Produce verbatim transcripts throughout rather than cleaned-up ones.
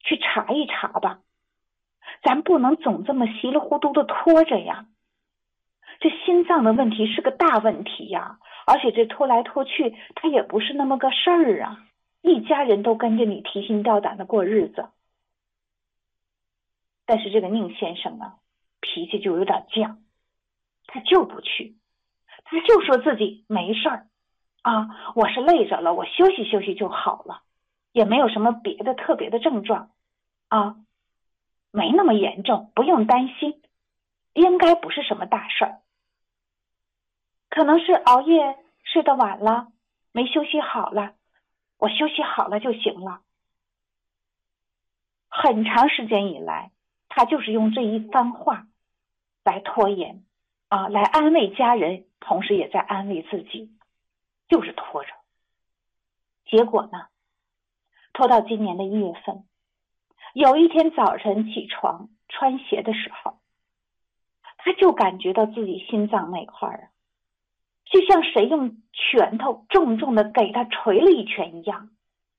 去查一查吧，咱不能总这么稀里糊涂的拖着呀。这心脏的问题是个大问题呀，而且这拖来拖去，它也不是那么个事儿啊，一家人都跟着你提心吊胆的过日子。但是这个宁先生呢，脾气就有点犟，他就不去，他就说自己没事儿啊，我是累着了，我休息休息就好了，也没有什么别的特别的症状啊，没那么严重，不用担心，应该不是什么大事儿，可能是熬夜睡得晚了，没休息好了，我休息好了就行了。很长时间以来，他就是用这一番话来拖延啊，来安慰家人，同时也在安慰自己，就是拖着。结果呢，拖到今年的一月份，有一天早晨起床穿鞋的时候，他就感觉到自己心脏那块儿啊，就像谁用拳头重重的给他捶了一拳一样。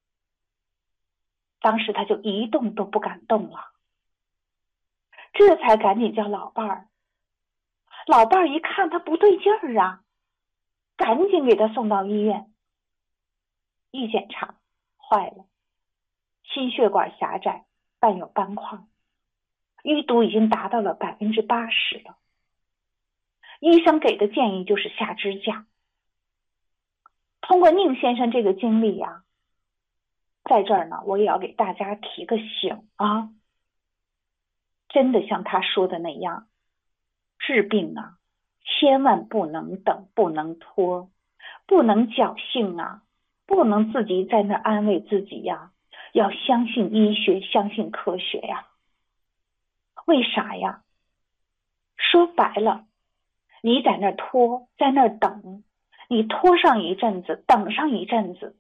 当时他就一动都不敢动了，这才赶紧叫老伴儿。老伴儿一看他不对劲儿啊，赶紧给他送到医院。一检查，坏了，心血管狭窄，伴有斑块，淤堵已经达到了百分之八十了。医生给的建议就是下支架。通过宁先生这个经历呀、啊，在这儿呢，我也要给大家提个醒啊，真的像他说的那样，治病啊，千万不能等，不能拖，不能侥幸啊，不能自己在那安慰自己呀，要相信医学，相信科学呀。为啥呀？说白了，你在那拖，在那等，你拖上一阵子，等上一阵子，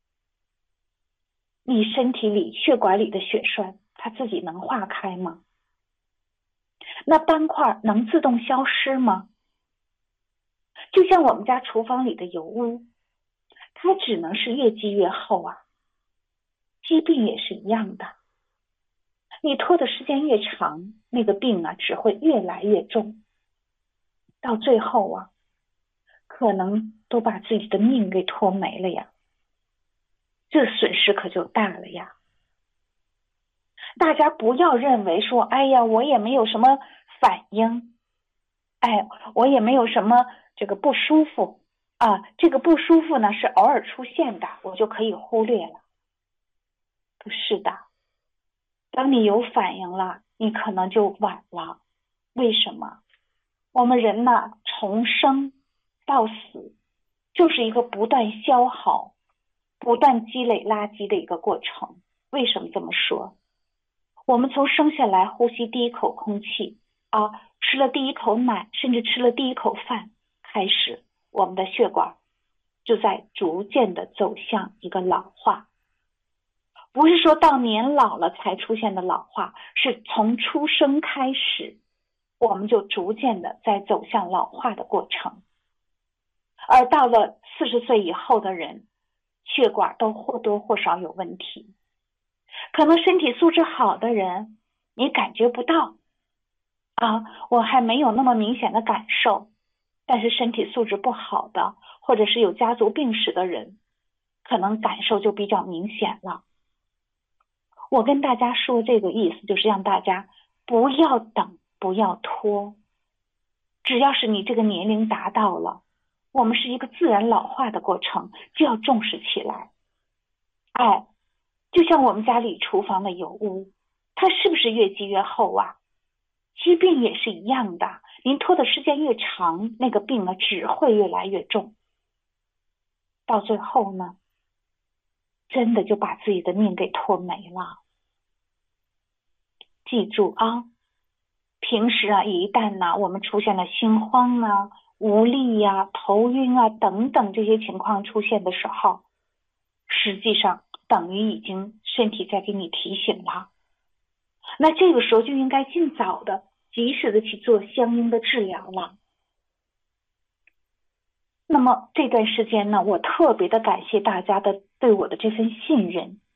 你身体里血管里的血栓它自己能化开吗？那斑块能自动消失吗？就像我们家厨房里的油污，它只能是越积越厚啊。疾病也是一样的，你拖的时间越长，那个病啊只会越来越重，到最后啊，可能都把自己的命给拖没了呀，这损失可就大了呀。大家不要认为说，哎呀，我也没有什么反应，哎，我也没有什么这个不舒服啊，这个不舒服呢是偶尔出现的，我就可以忽略了。不是的，当你有反应了，你可能就晚了。为什么？我们人呢，从生到死，就是一个不断消耗、不断积累垃圾的一个过程。为什么这么说？我们从生下来呼吸第一口空气啊，吃了第一口奶，甚至吃了第一口饭开始，我们的血管就在逐渐的走向一个老化。不是说到年老了才出现的老化，是从出生开始，我们就逐渐的在走向老化的过程。而到了四十岁以后的人，血管都或多或少有问题。可能身体素质好的人，你感觉不到啊，我还没有那么明显的感受。但是身体素质不好的，或者是有家族病史的人，可能感受就比较明显了。我跟大家说这个意思，就是让大家不要等，不要拖。只要是你这个年龄达到了，我们是一个自然老化的过程，就要重视起来。哎，就像我们家里厨房的油污，它是不是越积越厚啊？疾病也是一样的，您拖的时间越长，那个病呢只会越来越重。到最后呢，真的就把自己的命给拖没了。记住啊，平时啊，一旦呢我们出现了心慌啊、无力啊、头晕啊等等这些情况出现的时候，实际上等于已经身体在给你提醒了。那这个时候就应该尽早的、及时的去做相应的治疗了。那么这段时间呢，我特别的感谢大家的对我的这份信任